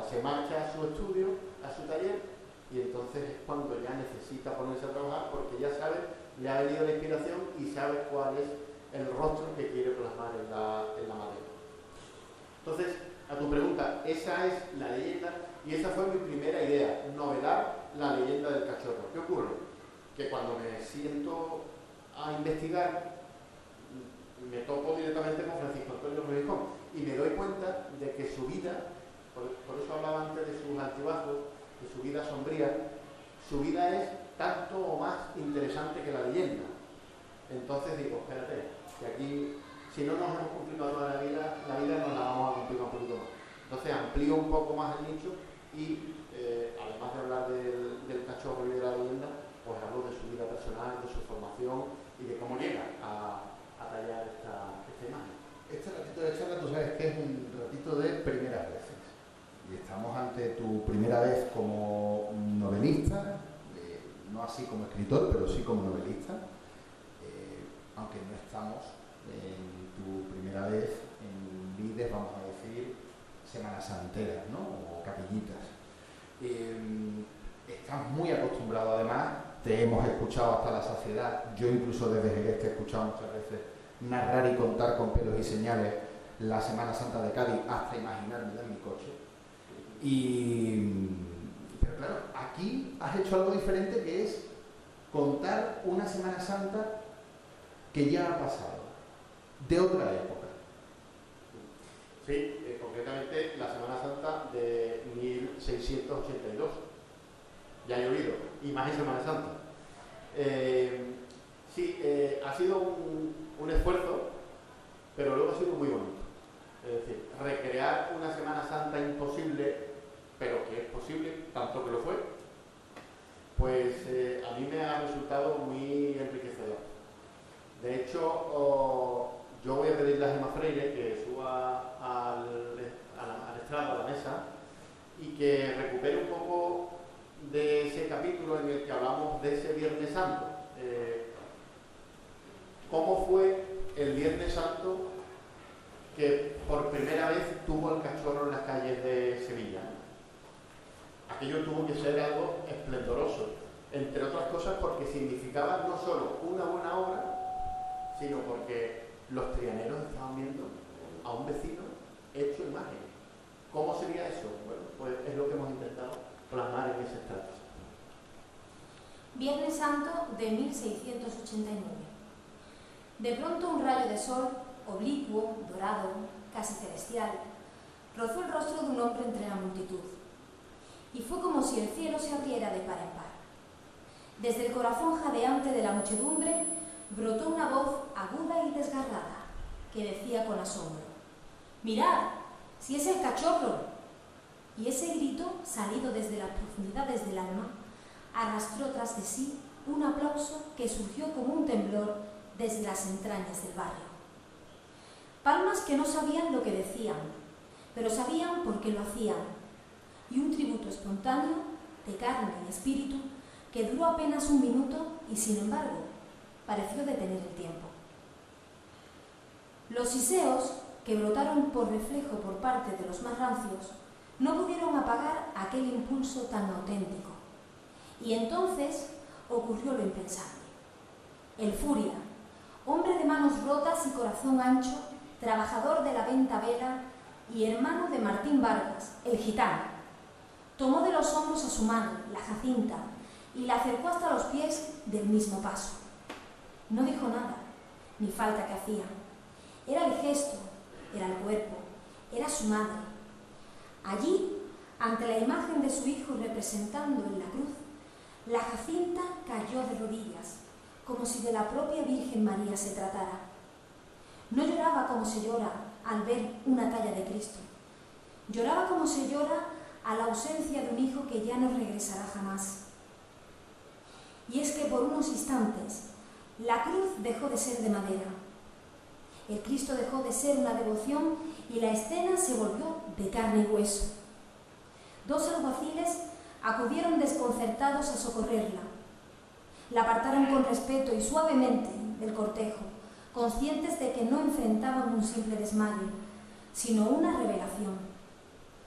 se marcha a su estudio, a su taller, y entonces es cuando ya necesita ponerse a trabajar porque ya sabe, le ha venido la inspiración y sabe cuál es el rostro que quiere plasmar en la madera. Entonces, a tu pregunta, esa es la leyenda y esa fue mi primera idea, novelar la leyenda del cachorro. ¿Qué ocurre? Que cuando me siento a investigar, me topo directamente con Francisco Antonio Rubicón y me doy cuenta de que su vida, por eso hablaba antes de sus altibajos, de su vida sombría, su vida es tanto o más interesante que la leyenda. Entonces digo, espérate, que aquí, si no nos hemos complicado la vida nos la vamos a complicar un poquito más. Entonces amplío un poco más el nicho y, además de hablar del cachorro y de la leyenda, pues hablo de su vida personal, de su formación y de cómo llega a tallar esta imagen. Este ratito de charla, tú sabes que es un ratito de primeras veces. Y estamos ante tu primera vez como novelista, no así como escritor, pero sí como novelista, aunque no estamos en tu primera vez en lides, vamos a decir, semanas santeras, ¿no? O capillitas. Estás muy acostumbrado, además, te hemos escuchado hasta la saciedad, yo incluso desde Jerez te he escuchado muchas veces narrar y contar con pelos y señales la Semana Santa de Cádiz, hasta imaginármela en mi coche. Pero claro, aquí has hecho algo diferente, que es contar una Semana Santa que ya ha pasado, de otra época. Sí, concretamente la Semana Santa de 1682. Ya ha llovido, y más en Semana Santa. Ha sido un esfuerzo, pero luego ha sido muy bonito. Es decir, recrear una Semana Santa imposible, pero que es posible, tanto que lo fue, pues a mí me ha resultado muy enriquecedor. De hecho, yo voy a pedirle a Gemma Freire que suba al estrado, a la mesa, y que recupere un poco de ese capítulo en el que hablamos de ese Viernes Santo. ¿Cómo fue el Viernes Santo que por primera vez tuvo el cachorro en las calles de Sevilla? Aquello tuvo que ser algo esplendoroso, entre otras cosas porque significaba no solo una buena obra, sino porque los trianeros estaban viendo a un vecino hecho imagen. ¿Cómo sería eso? Bueno, pues es lo que hemos intentado plasmar en ese estrato. Viernes Santo de 1689. De pronto un rayo de sol, oblicuo, dorado, casi celestial, rozó el rostro de un hombre entre la multitud, y fue como si el cielo se abriera de par en par. Desde el corazón jadeante de la muchedumbre brotó una voz aguda y desgarrada, que decía con asombro: «¡Mirad! ¡Si es el cachorro!». Y ese grito, salido desde las profundidades del alma, arrastró tras de sí un aplauso que surgió como un temblor desde las entrañas del barrio. Palmas que no sabían lo que decían, pero sabían por qué lo hacían, y un tributo espontáneo, de carne y espíritu, que duró apenas un minuto y, sin embargo, pareció detener el tiempo. Los siseos, que brotaron por reflejo por parte de los más rancios, no pudieron apagar aquel impulso tan auténtico. Y entonces ocurrió lo impensable. El Furia, hombre de manos rotas y corazón ancho, trabajador de la venta vela y hermano de Martín Vargas, el gitano, tomó de los hombros a su madre, la Jacinta, y la acercó hasta los pies del mismo paso. No dijo nada, ni falta que hacía. Era el gesto, era el cuerpo, era su madre. Allí, ante la imagen de su hijo representando en la cruz, la Jacinta cayó de rodillas, como si de la propia Virgen María se tratara. No lloraba como se llora al ver una talla de Cristo. Lloraba como se llora a la ausencia de un hijo que ya no regresará jamás. Y es que por unos instantes la cruz dejó de ser de madera. El Cristo dejó de ser una devoción y la escena se volvió de carne y hueso. Dos alguaciles acudieron desconcertados a socorrerla. La apartaron con respeto y suavemente del cortejo, conscientes de que no enfrentaban un simple desmayo, sino una revelación.